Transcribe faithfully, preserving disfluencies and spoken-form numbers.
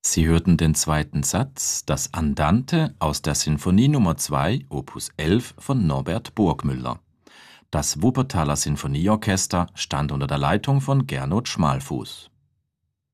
Sie hörten den zweiten Satz, das Andante aus der Sinfonie Nummer zwei, Opus elf von Norbert Burgmüller. Das Wuppertaler Sinfonieorchester stand unter der Leitung von Gernot Schmalfuß.